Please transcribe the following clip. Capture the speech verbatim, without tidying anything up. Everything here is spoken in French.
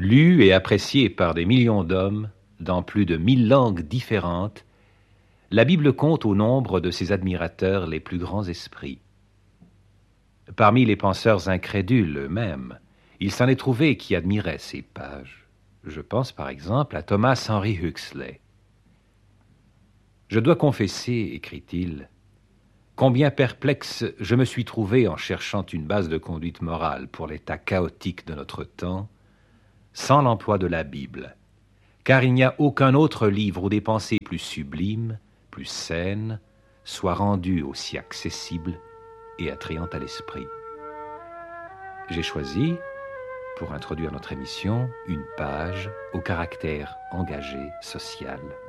Lue et appréciée par des millions d'hommes, dans plus de mille langues différentes, la Bible compte au nombre de ses admirateurs les plus grands esprits. Parmi les penseurs incrédules eux-mêmes, il s'en est trouvé qui admiraient ces pages. Je pense par exemple à Thomas Henry Huxley. « Je dois confesser, écrit-il, combien perplexe je me suis trouvé en cherchant une base de conduite morale pour l'état chaotique de notre temps, sans l'emploi de la Bible, car il n'y a aucun autre livre où des pensées plus sublimes, plus saines, soient rendues aussi accessibles et attrayantes à l'esprit. J'ai choisi, pour introduire notre émission, une page au caractère engagé social.